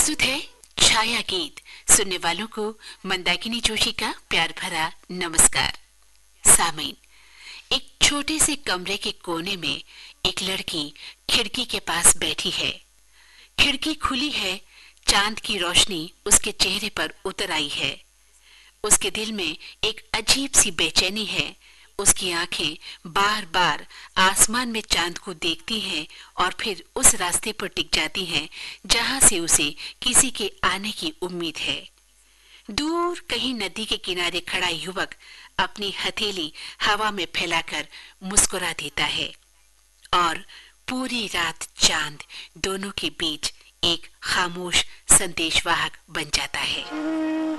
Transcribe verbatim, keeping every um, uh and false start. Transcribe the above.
प्रस्तुत है छाया गीत। सुनने वालों को मंदाकिनी जोशी का प्यार भरा नमस्कार। सामीन, एक छोटे से कमरे के कोने में एक लड़की खिड़की के पास बैठी है। खिड़की खुली है, चांद की रोशनी उसके चेहरे पर उतर आई है। उसके दिल में एक अजीब सी बेचैनी है। उसकी आंखें बार बार आसमान में चांद को देखती हैं और फिर उस रास्ते पर टिक जाती हैं जहां से उसे किसी के आने की उम्मीद है। दूर कहीं नदी के किनारे खड़ा युवक अपनी हथेली हवा में फैलाकर मुस्कुरा देता है और पूरी रात चांद दोनों के बीच एक खामोश संदेशवाहक बन जाता है।